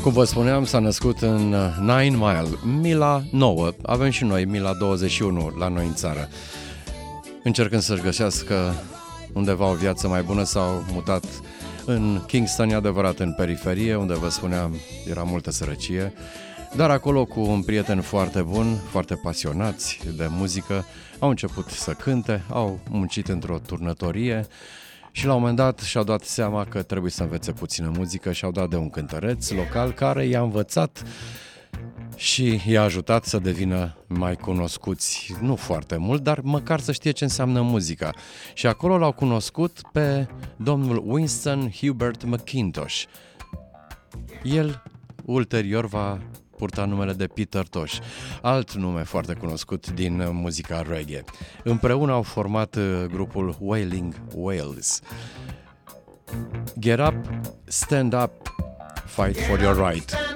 Cum vă spuneam, s-a născut în Nine Mile, Mila 9. Avem și noi Mila 21 la noi în țară. Încercând să-și găsească undeva o viață mai bună, s-au mutat în Kingston, e adevărat, în periferie, unde vă spuneam era multă sărăcie, dar acolo cu un prieten foarte bun, foarte pasionați de muzică, au început să cânte, au muncit într-o turnătorie și la un moment dat și-au dat seama că trebuie să învețe puțină muzică și au dat de un cântăreț local care i-a învățat și i-a ajutat să devină mai cunoscuți, nu foarte mult, dar măcar să știe ce înseamnă muzica. Și acolo l-au cunoscut pe domnul Winston Hubert McIntosh. El ulterior va purta numele de Peter Tosh, alt nume foarte cunoscut din muzica reggae. Împreună au format grupul Wailing Whales. Get up, stand up, fight for your right.